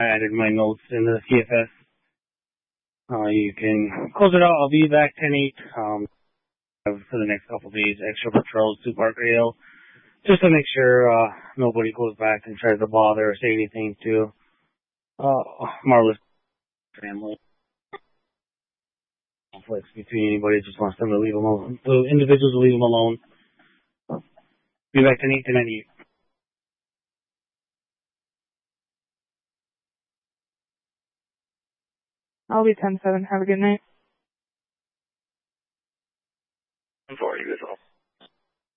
I added my notes in the CFS. You can close it out. I'll be back 10-8 for the next couple of days. Extra patrols to Parkdale, just to make sure nobody goes back and tries to bother or say anything to Marla's family. Conflicts between anybody, just wants them to leave them alone. The individuals will leave them alone. Be back 10-8 to 98. I'll be 10-7. Have a good night. 40 as well.